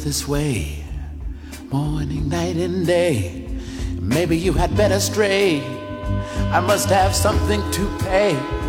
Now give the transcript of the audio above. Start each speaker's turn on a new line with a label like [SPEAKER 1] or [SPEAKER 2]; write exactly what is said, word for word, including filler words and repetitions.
[SPEAKER 1] this way, morning, night, and day. Maybe you had better stray. I must have something to pay.